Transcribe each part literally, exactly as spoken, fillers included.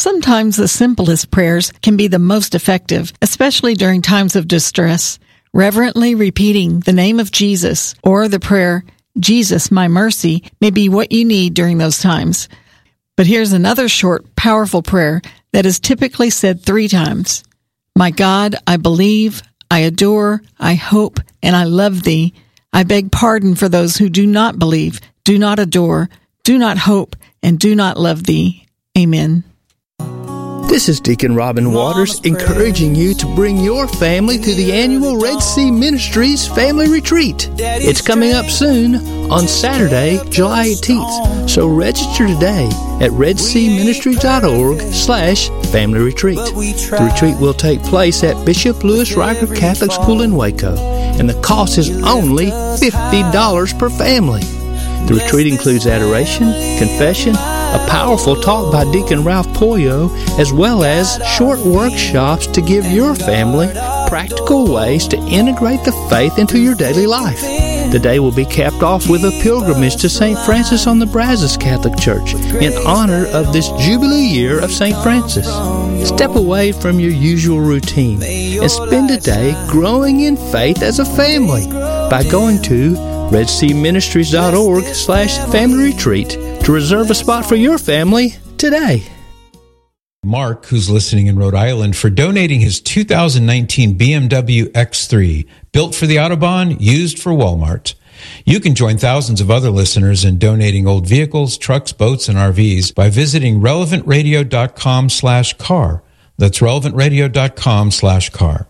sometimes the simplest prayers can be the most effective, especially during times of distress. Reverently repeating the name of Jesus or the prayer, Jesus, my mercy, may be what you need during those times. But here's another short, powerful prayer that is typically said three times. My God, I believe, I adore, I hope, and I love thee. I beg pardon for those who do not believe, do not adore, do not hope, and do not love thee. Amen. This is Deacon Robin Waters encouraging you to bring your family to the annual Red Sea Ministries Family Retreat. It's coming up soon on Saturday, July eighteenth. So register today at redseaministries.org slash family retreat. The retreat will take place at Bishop Louis Riker Catholic School in Waco, and the cost is only fifty dollars per family. The retreat includes adoration, confession, a powerful talk by Deacon Ralph Polio, as well as short workshops to give your family practical ways to integrate the faith into your daily life. The day will be capped off with a pilgrimage to Saint Francis on the Brazos Catholic Church in honor of this Jubilee year of Saint Francis. Step away from your usual routine and spend a day growing in faith as a family by going to redseaministries.org slash family retreat to reserve a spot for your family today. Mark, who's listening in Rhode Island, for donating his two thousand nineteen B M W X three, built for the Autobahn, used for Walmart. You can join thousands of other listeners in donating old vehicles, trucks, boats, and R Vs by visiting relevantradio.com slash car. That's relevantradio.com slash car.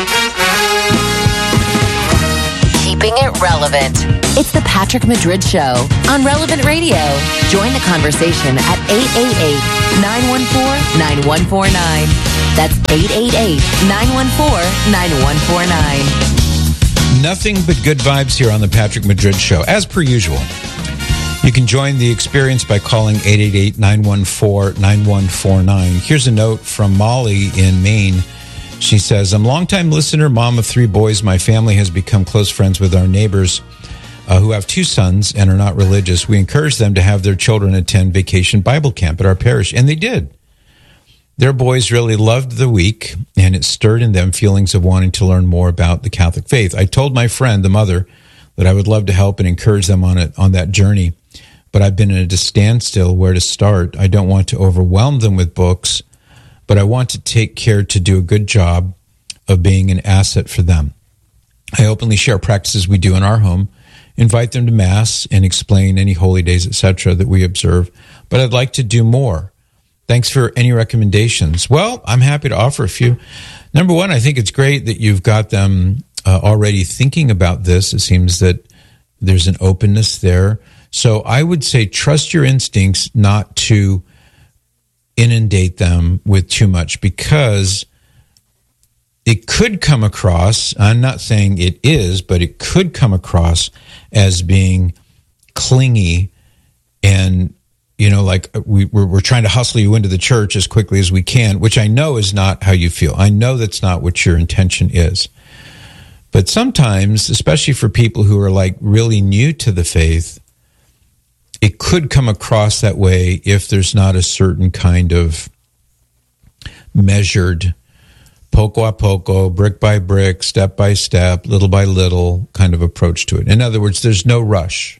Keeping it relevant. It's the Patrick Madrid Show on Relevant Radio. Join the conversation at eight eight eight, nine one four, nine one four nine. That's eight eight eight, nine one four, nine one four nine. Nothing but good vibes here on the Patrick Madrid Show, as per usual. You can join the experience by calling eight eight eight, nine one four, nine one four nine. Here's a note from Molly in Maine. She says, I'm a longtime listener, mom of three boys. My family has become close friends with our neighbors uh, who have two sons and are not religious. We encourage them to have their children attend vacation Bible camp at our parish, and they did. Their boys really loved the week, and it stirred in them feelings of wanting to learn more about the Catholic faith. I told my friend, the mother, that I would love to help and encourage them on it on that journey, but I've been at a standstill where to start. I don't want to overwhelm them with books, but I want to take care to do a good job of being an asset for them. I openly share practices we do in our home, invite them to Mass, and explain any holy days, et cetera, that we observe, but I'd like to do more. Thanks for any recommendations. Well, I'm happy to offer a few. Number one, I think it's great that you've got them uh, already thinking about this. It seems that there's an openness there. So I would say trust your instincts not to inundate them with too much, because it could come across, I'm not saying it is, but it could come across as being clingy and, you know, like we, we're, we're trying to hustle you into the church as quickly as we can, which I know is not how you feel. I know that's not what your intention is. But sometimes, especially for people who are like really new to the faith, it could come across that way if there's not a certain kind of measured, poco a poco, brick by brick, step by step, little by little kind of approach to it. In other words, there's no rush.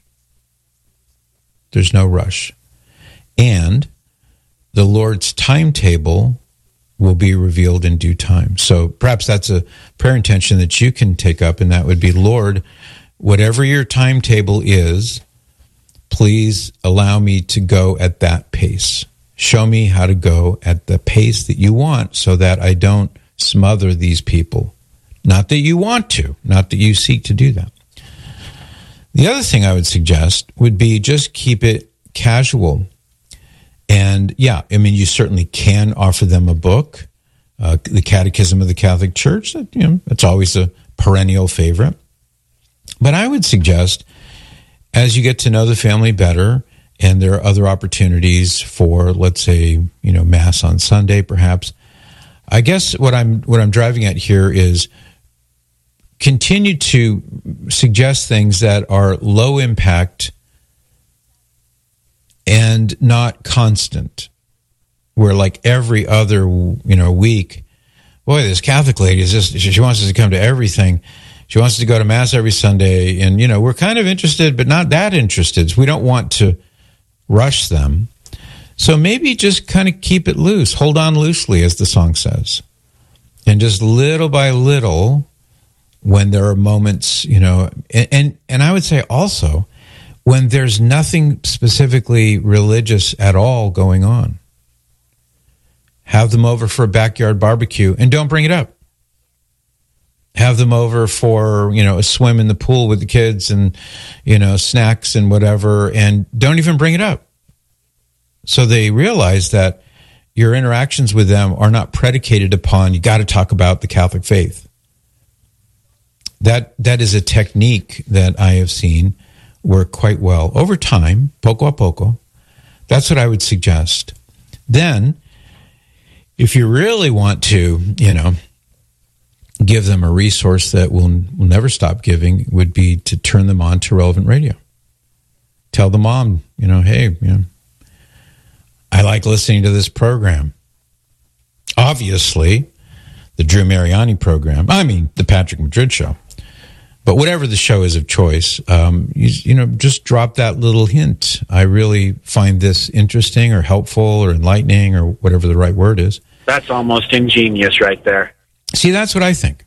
There's no rush. And the Lord's timetable will be revealed in due time. So perhaps that's a prayer intention that you can take up, and that would be, Lord, whatever your timetable is, please allow me to go at that pace. Show me how to go at the pace that you want so that I don't smother these people. Not that you want to, not that you seek to do that. The other thing I would suggest would be just keep it casual. And yeah, I mean, you certainly can offer them a book, uh, the Catechism of the Catholic Church. That, you know, it's always a perennial favorite. But I would suggest, as you get to know the family better, and there are other opportunities for, let's say, you know, Mass on Sunday, perhaps. I guess what I'm what I'm driving at here is continue to suggest things that are low impact and not constant. where like every other, you know, week, boy, this Catholic lady is just, she wants us to come to everything. She wants us to go to Mass every Sunday. And, you know, we're kind of interested, but not that interested. We don't want to rush them. So maybe just kind of keep it loose. Hold on loosely, as the song says. And just little by little, when there are moments, you know, and, and, and I would say also, when there's nothing specifically religious at all going on, have them over for a backyard barbecue and don't bring it up. Have them over for, you know, a swim in the pool with the kids and, you know, snacks and whatever, and don't even bring it up. So they realize that your interactions with them are not predicated upon, you got to talk about the Catholic faith. That that is a technique that I have seen work quite well over time, poco a poco. That's what I would suggest. Then, if you really want to, you know, give them a resource that will will never stop giving, would be to turn them on to Relevant Radio. Tell the mom, you know, hey, you know, I like listening to this program. Obviously, the Drew Mariani program. I mean, the Patrick Madrid show. But whatever the show is of choice, um, you, you know, just drop that little hint. I really find this interesting or helpful or enlightening or whatever the right word is. That's almost ingenious right there. See, that's what I think.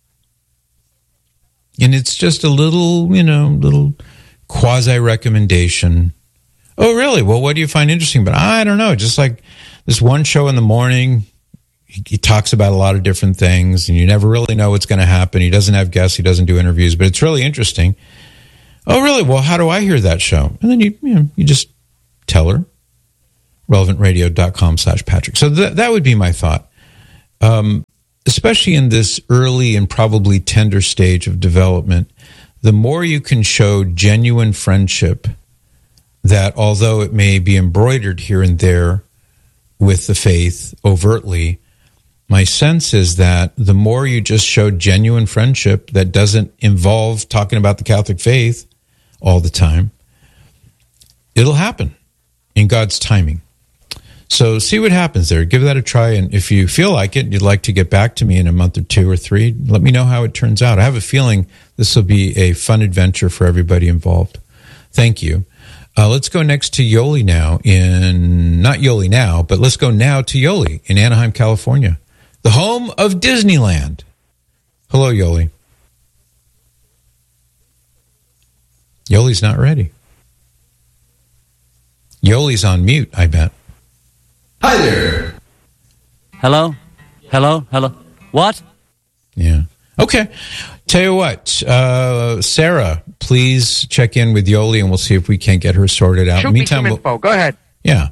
And it's just a little, you know, little quasi-recommendation. Oh, really? Well, what do you find interesting? But I don't know. Just like this one show in the morning, he, he talks about a lot of different things, and you never really know what's going to happen. He doesn't have guests. He doesn't do interviews, but it's really interesting. Oh, really? Well, how do I hear that show? And then you, you know, you just tell her. relevantradio.com slash Patrick. So th- that would be my thought. Um, especially in this early and probably tender stage of development, the more you can show genuine friendship, that although it may be embroidered here and there with the faith overtly, my sense is that the more you just show genuine friendship that doesn't involve talking about the Catholic faith all the time, it'll happen in God's timing. So see what happens there. Give that a try. And if you feel like it, you'd like to get back to me in a month or two or three, let me know how it turns out. I have a feeling this will be a fun adventure for everybody involved. Thank you. Uh, let's go next to Yoli now in, not Yoli now, but let's go now to Yoli in Anaheim, California, the home of Disneyland. Hello, Yoli. Yoli's not ready. Yoli's on mute, I bet. Hi there. Hello? Hello? Hello? What? Yeah. Okay. Tell you what, uh, Sarah, please check in with Yoli and we'll see if we can't get her sorted out. Shoot Meantime, me some info. we'll, Go ahead. Yeah.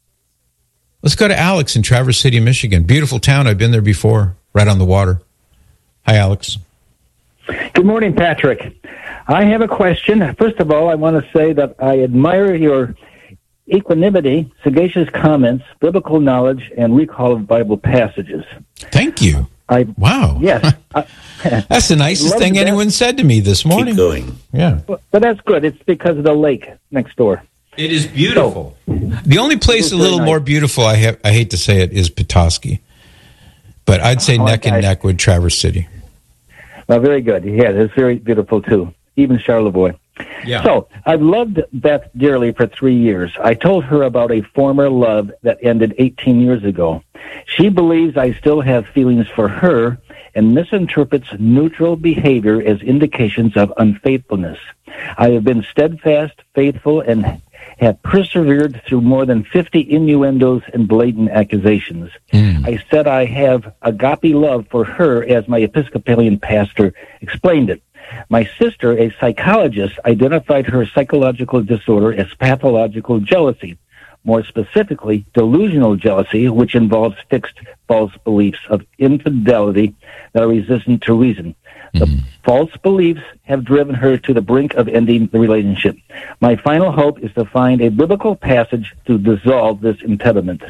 Let's go to Alex in Traverse City, Michigan. Beautiful town. I've been there before, right on the water. Hi, Alex. Good morning, Patrick. I have a question. First of all, I want to say that I admire your equanimity, sagacious comments, biblical knowledge, and recall of Bible passages. Thank you. I, wow. Yes. I, that's the nicest thing that. anyone said to me this morning. Keep going. Yeah. But, but that's good. It's because of the lake next door. It is beautiful. So, the only place a little nice. more beautiful, I have, I hate to say it, is Petoskey. But I'd say oh, neck and I, neck with Traverse City. Well, very good. Yeah, it's very beautiful, too. Even Charlevoix. Yeah. So, I've loved Beth dearly for three years. I told her about a former love that ended eighteen years ago. She believes I still have feelings for her and misinterprets neutral behavior as indications of unfaithfulness. I have been steadfast, faithful, and have persevered through more than fifty innuendos and blatant accusations. Mm. I said I have agape love for her as my Episcopalian pastor explained it. My sister, a psychologist, identified her psychological disorder as pathological jealousy, more specifically, delusional jealousy, which involves fixed false beliefs of infidelity that are resistant to reason. The mm. false beliefs have driven her to the brink of ending the relationship. My final hope is to find a biblical passage to dissolve this impediment.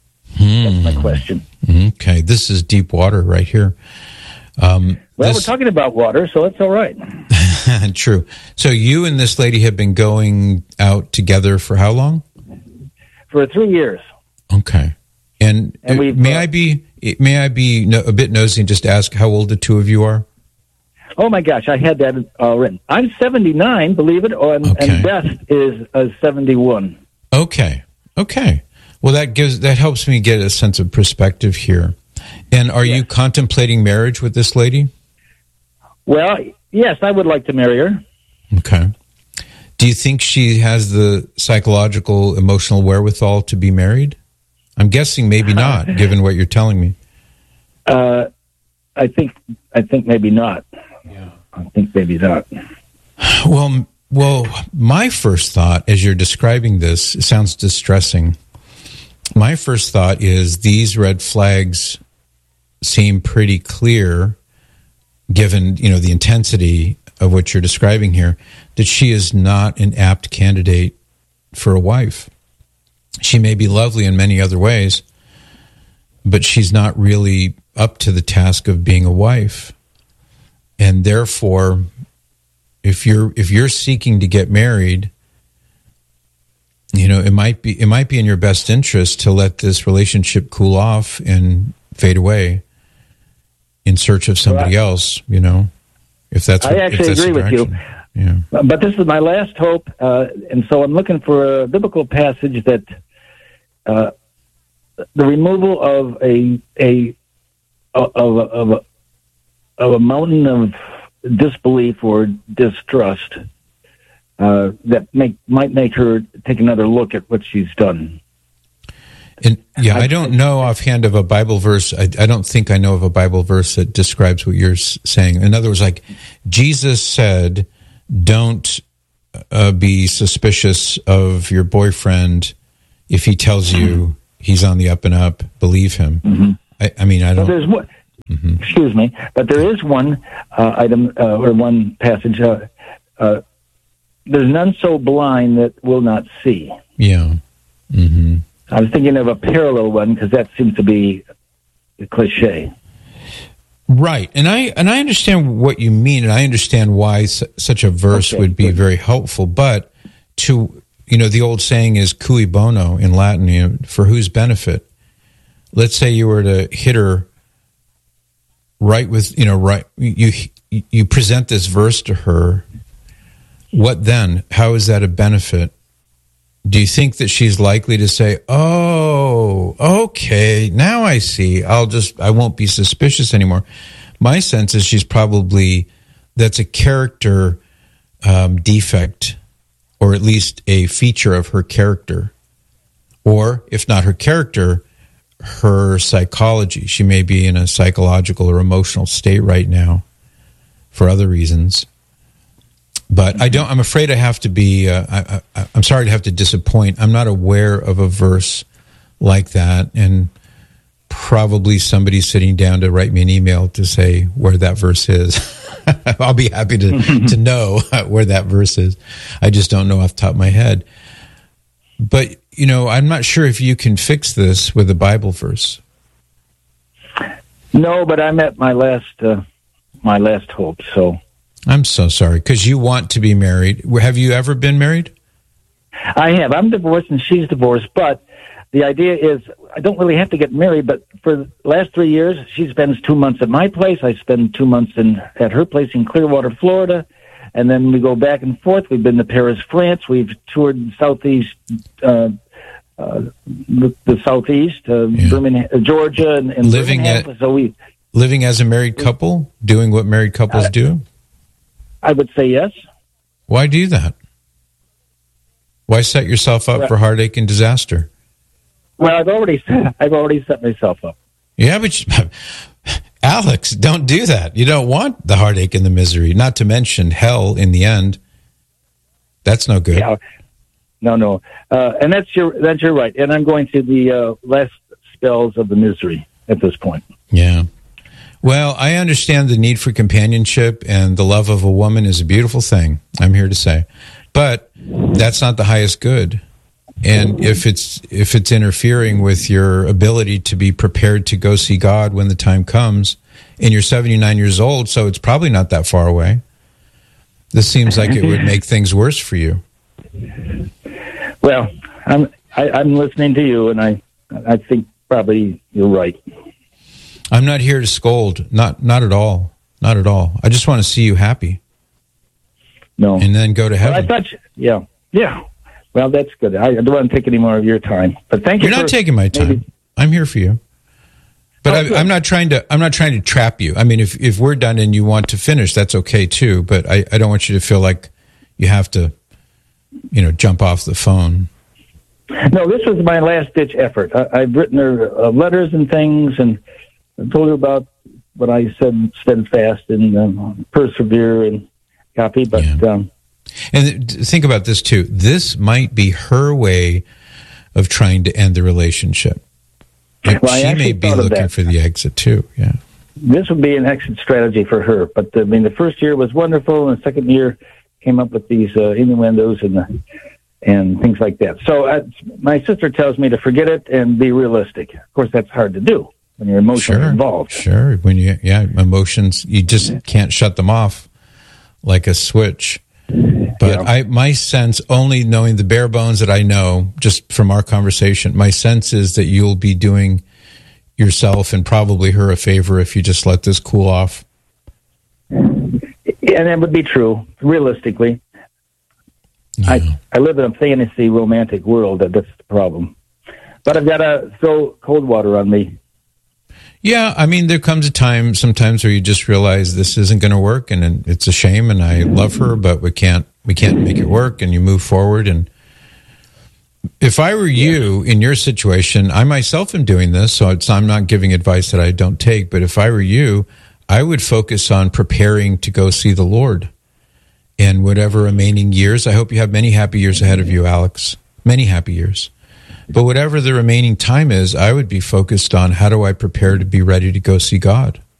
Mm. That's my question. Okay, this is deep water right here. Um, well, this... we're talking about water, so it's all right. True. So you and this lady have been going out together for how long? For three years. Okay. And And we've, may uh, I be may I be no, a bit nosy and just ask how old the two of you are? Oh my gosh, I had that uh, written. I'm seventy-nine, believe it, or, and, Okay. and Beth is uh, seventy-one. Okay, okay. Well, that gives that helps me get a sense of perspective here. And are you contemplating marriage with this lady? Well, yes, I would like to marry her. Okay. Do you think she has the psychological, emotional wherewithal to be married? I'm guessing maybe not, given what you're telling me. Uh, I think I think maybe not. Yeah. I think maybe not. Well, well, my first thought, as you're describing this, it sounds distressing. My first thought is these red flags seem pretty clear, given you know the intensity of what you're describing here, that she is not an apt candidate for a wife. She may be lovely in many other ways, but she's not really up to the task of being a wife. And therefore, if you're if you're seeking to get married, you know, it might be it might be in your best interest to let this relationship cool off and fade away in search of somebody Well, I- else, you know. If that's what, I actually if that's agree the with you. direction. Yeah. But this is my last hope, uh, and so I'm looking for a biblical passage that uh, the removal of a a of a, of a of a mountain of disbelief or distrust uh, that make might make her take another look at what she's done. And yeah, I don't know offhand of a Bible verse. I, I don't think I know of a Bible verse that describes what you're s- saying. In other words, like Jesus said, don't uh, be suspicious of your boyfriend if he tells you he's on the up and up. Believe him. Mm-hmm. I, I mean, I But don't. there's one. Mhm. Excuse me, but there is one uh, item uh, or one passage. Uh, uh, there's none so blind that will not see. Yeah. Mm-hmm. I was thinking of a parallel one because that seems to be a cliche. Right, and I and I understand what you mean, and I understand why su- such a verse Okay, would be good. very helpful. But to you know, the old saying is "cui bono" in Latin, you know, for whose benefit. Let's say you were to hit her right with you know right you you present this verse to her. What then? How is that a benefit? Do you think that she's likely to say, "Oh, okay, now I see. I'll just, I won't be suspicious anymore"? My sense is she's probably, that's a character um, defect, or at least a feature of her character. Or, if not her character, her psychology. She may be in a psychological or emotional state right now for other reasons. But I don't. I'm afraid I have to be. Uh, I, I, I'm sorry to have to disappoint. I'm not aware of a verse like that, and probably somebody sitting down to write me an email to say where that verse is. I'll be happy to to know where that verse is. I just don't know off the top of my head. But you know, I'm not sure if you can fix this with a Bible verse. No, but I'm at my last uh, my last hope. So I'm so sorry, because you want to be married. Have you ever been married? I have. I'm divorced and she's divorced, but the idea is I don't really have to get married, but for the last three years, she spends two months at my place. I spend two months in at her place in Clearwater, Florida, and then we go back and forth. We've been to Paris, France. We've toured Southeast, uh, uh, the, the Southeast, uh, Yeah. Birmingham, uh, Georgia, and, and Living Birmingham. at- So we, Living as a married couple, doing what married couples Uh, do? I would say yes. Why do that? Why set yourself up Well- for heartache and disaster? Well, I've already I've already set myself up. Yeah, but you, Alex, don't do that. You don't want the heartache and the misery, not to mention hell in the end. That's no good. Yeah. No, no, uh, and that's your that's your right. And I'm going through the uh, last spells of the misery at this point. Yeah. Well, I understand the need for companionship, and the love of a woman is a beautiful thing, I'm here to say. But that's not the highest good. And if it's if it's interfering with your ability to be prepared to go see God when the time comes, and you're seventy-nine years old, so it's probably not that far away. This seems like it would make things worse for you. Well, I'm I, I'm listening to you, and I I think probably you're right. I'm not here to scold. Not not at all. Not at all. I just want to see you happy. No. And then go to heaven. Well, I thought, you, yeah, yeah. Well, that's good. I don't want to take any more of your time, but thank you. You're for not taking my time. Maybe. I'm here for you. But Oh, I, I'm not trying to. I'm not trying to trap you. I mean, if if we're done and you want to finish, that's okay too. But I, I don't want you to feel like you have to, you know, jump off the phone. No, this was my last ditch effort. I, I've written her uh, letters and things, and I told her about what I said: steadfast and um, persevere and copy. But Yeah. um, And th- think about this too. This might be her way of trying to end the relationship. Like, Well, I she may actually be thought of looking that. for the exit too. Yeah. this would be an exit strategy for her. But I mean, the first year was wonderful, and the second year came up with these uh, innuendos and the, and things like that. So uh, my sister tells me to forget it and be realistic. Of course, that's hard to do when you're emotionally Sure. involved. Sure. When you, yeah, emotions, you just can't shut them off like a switch. But Yeah. I, my sense, only knowing the bare bones that I know, just from our conversation, my sense is that you'll be doing yourself and probably her a favor if you just let this cool off. And that would be true, realistically. Yeah. I, I live in a fantasy romantic world. That, that's the problem. But I've got to throw cold water on me. Yeah, I mean, there comes a time sometimes where you just realize this isn't going to work, and it's a shame. And I love her, but we can't we can't make it work. And you move forward. And if I were you in your situation, I myself am doing this, so it's, I'm not giving advice that I don't take. But if I were you, I would focus on preparing to go see the Lord. And whatever remaining years, I hope you have many happy years ahead of you, Alex. Many happy years. But whatever the remaining time is, I would be focused on how do I prepare to be ready to go see God?